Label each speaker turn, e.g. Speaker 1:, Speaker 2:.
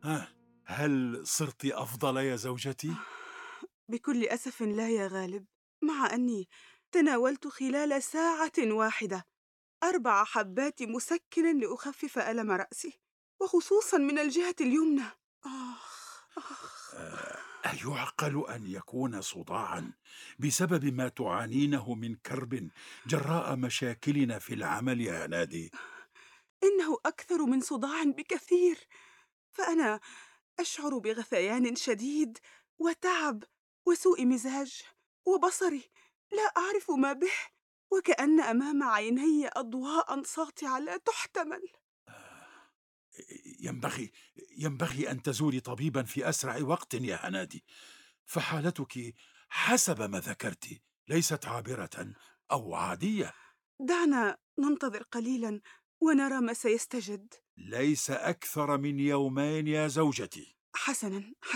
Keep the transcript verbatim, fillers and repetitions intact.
Speaker 1: ها، هل صرت أفضل يا زوجتي؟
Speaker 2: بكل أسف لا يا غالب، مع أني تناولت خلال ساعة واحدة أربع حبات مسكن لأخفف ألم رأسي، وخصوصا من الجهة اليمنى. آخ آخ.
Speaker 1: آه، أيعقل أن يكون صداعا بسبب ما تعانينه من كرب جراء مشاكلنا في العمل يا نادي؟
Speaker 2: إنه أكثر من صداع بكثير، فأنا أشعر بغثيان شديد وتعب وسوء مزاج، وبصري لا أعرف ما به، وكأن أمام عيني أضواء ساطعة لا تحتمل.
Speaker 1: ينبغي ينبغي أن تزوري طبيبا في أسرع وقت يا هنادي، فحالتك حسب ما ذكرت ليست عابرة أو عادية.
Speaker 2: دعنا ننتظر قليلا ونرى ما سيستجد.
Speaker 1: ليس أكثر من يومين يا زوجتي.
Speaker 2: حسنا.